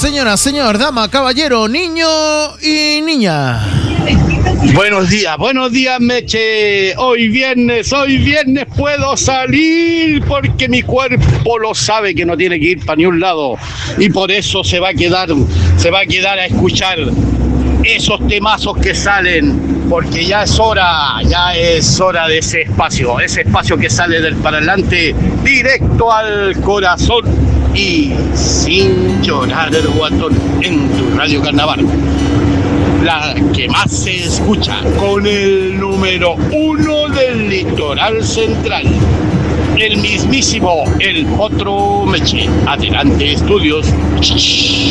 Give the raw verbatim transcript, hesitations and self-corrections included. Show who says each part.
Speaker 1: señora, señor, dama, caballero, niño y niña.
Speaker 2: Buenos días, buenos días, Meche. Hoy viernes, hoy viernes puedo salir porque mi cuerpo lo sabe que no tiene que ir para ni un lado y por eso se va a quedar, se va a quedar a escuchar esos temazos que salen, porque ya es hora, ya es hora de ese espacio, ese espacio que sale del parlante directo al corazón y sin llorar el guatón en tu Radio Carnaval. La que más se escucha con el número uno del litoral central. El mismísimo, el Potro Meche. Adelante, estudios.